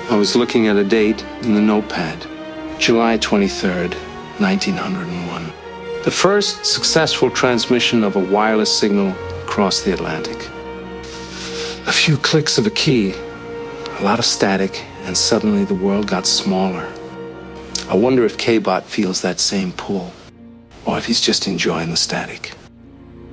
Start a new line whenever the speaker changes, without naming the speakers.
I was looking at a date in the notepad. July 23rd, 1901. The first successful transmission of a wireless signal across the Atlantic. A few clicks of a key, a lot of static, and suddenly the world got smaller. I wonder if K-Bot feels that same pull, or if he's just enjoying the static.